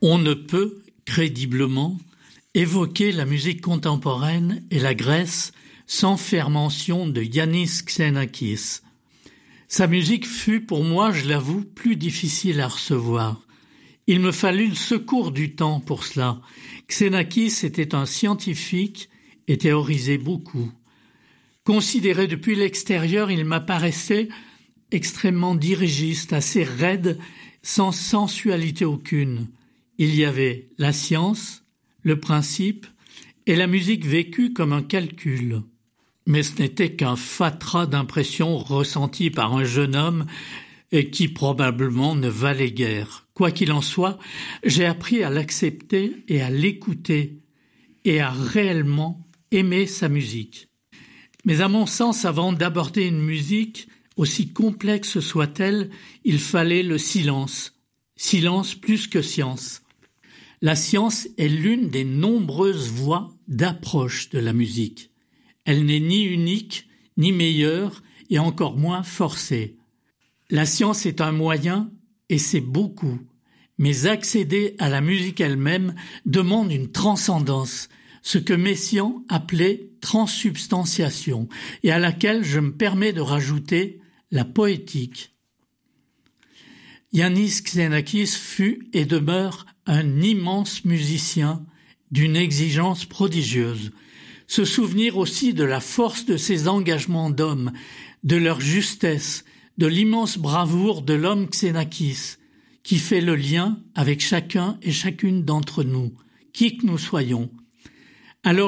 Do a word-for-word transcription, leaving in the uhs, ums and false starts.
On ne peut, crédiblement, évoquer la musique contemporaine et la Grèce sans faire mention de Yannis Xenakis. Sa musique fut, pour moi, je l'avoue, plus difficile à recevoir. Il me fallut le secours du temps pour cela. Xenakis était un scientifique et théorisait beaucoup. Considéré depuis l'extérieur, il m'apparaissait extrêmement dirigiste, assez raide, sans sensualité aucune. Il y avait la science, le principe et la musique vécue comme un calcul. Mais ce n'était qu'un fatras d'impressions ressenties par un jeune homme et qui probablement ne valait guère. Quoi qu'il en soit, j'ai appris à l'accepter et à l'écouter et à réellement aimer sa musique. Mais à mon sens, avant d'aborder une musique, aussi complexe soit-elle, il fallait le silence. Silence plus que science. La science est l'une des nombreuses voies d'approche de la musique. Elle n'est ni unique, ni meilleure, et encore moins forcée. La science est un moyen, et c'est beaucoup, mais accéder à la musique elle-même demande une transcendance, ce que Messiaen appelait transsubstantiation, et à laquelle je me permets de rajouter la poétique. Yannis Xenakis fut et demeure un immense musicien d'une exigence prodigieuse. Se souvenir aussi de la force de ses engagements d'homme, de leur justesse, de l'immense bravoure de l'homme Xenakis, qui fait le lien avec chacun et chacune d'entre nous, qui que nous soyons.